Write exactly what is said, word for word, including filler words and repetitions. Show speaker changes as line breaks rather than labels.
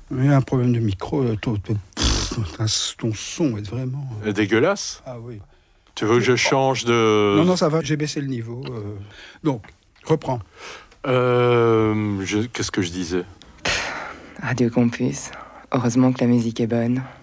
Il y a un problème de micro. euh, Ton, ton, pff, ton son est vraiment... euh,
Euh, Dégueulasse.
Ah oui.
Tu veux que je change de...
Non, non, ça va, j'ai baissé le niveau. euh. Donc, reprends.
Euh, je- Qu'est-ce que je disais?
Radio Campus. Heureusement que la musique est bonne.